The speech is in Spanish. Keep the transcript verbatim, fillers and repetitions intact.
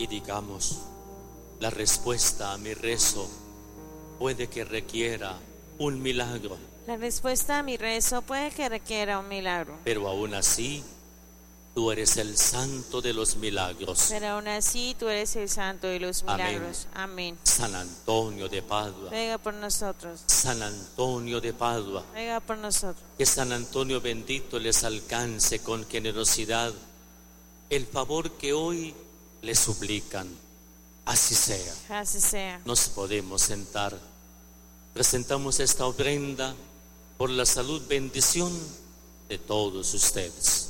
y digamos: la respuesta a mi rezo puede que requiera un milagro, La respuesta a mi rezo puede que requiera un milagro, pero aún así tú eres el santo de los milagros. pero aún así tú eres el santo de los Amén. milagros. Amén. San Antonio de Padua, Ruega por nosotros. San Antonio de Padua, Ruega por nosotros. que San Antonio bendito les alcance con generosidad el favor que hoy le suplican. Así sea. Así sea. Nos podemos sentar. Presentamos esta ofrenda por la salud, bendición de todos ustedes.